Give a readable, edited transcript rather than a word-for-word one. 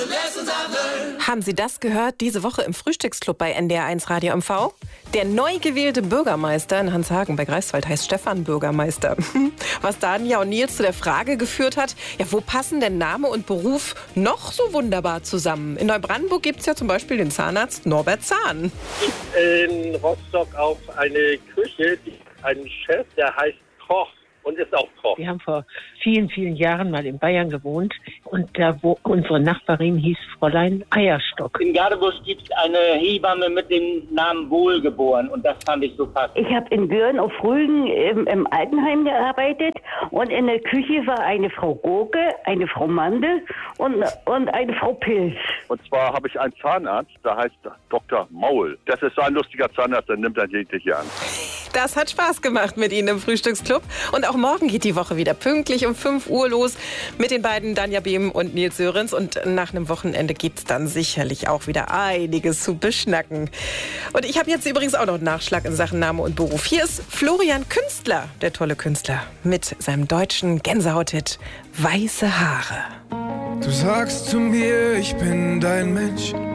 Haben Sie das gehört diese Woche im Frühstücksclub bei NDR1 Radio MV? Der neu gewählte Bürgermeister in Hanshagen bei Greifswald heißt Stefan Bürgermeister. Was Danja und Nils zu der Frage geführt hat, ja, wo passen denn Name und Beruf noch so wunderbar zusammen? In Neubrandenburg gibt es ja zum Beispiel den Zahnarzt Norbert Zahn. In Rostock auch eine Küche, einen Chef, der heißt Koch. Und ist auch Koch. Wir haben vor vielen, vielen Jahren mal in Bayern gewohnt und da, wo unsere Nachbarin hieß Fräulein Eierstock. In Gadebusch gibt es eine Hebamme mit dem Namen Wohlgeboren und das fand ich so passend. Ich habe in Göhren auf Rügen im Altenheim gearbeitet und in der Küche war eine Frau Gurke, eine Frau Mandel und eine Frau Pilz. Und zwar habe ich einen Zahnarzt, der heißt Dr. Maul. Das ist so ein lustiger Zahnarzt, der nimmt einen jegliche an. Das hat Spaß gemacht mit Ihnen im Frühstücksclub. Und auch morgen geht die Woche wieder pünktlich um 5 Uhr los mit den beiden Danja Behm und Nils Sörensen. Und nach einem Wochenende gibt es dann sicherlich auch wieder einiges zu beschnacken. Und ich habe jetzt übrigens auch noch einen Nachschlag in Sachen Name und Beruf. Hier ist Florian Künstler, der tolle Künstler, mit seinem deutschen Gänsehaut-Hit Weiße Haare. Du sagst zu mir, ich bin dein Mensch.